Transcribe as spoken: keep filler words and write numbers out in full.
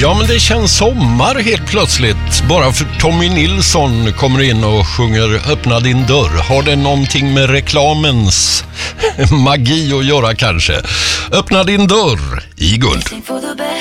Ja, men det känns sommar helt plötsligt. Bara för Tommy Nilsson kommer in och sjunger Öppna din dörr. Har det någonting med reklamens magi att göra kanske? Öppna din dörr i Guld.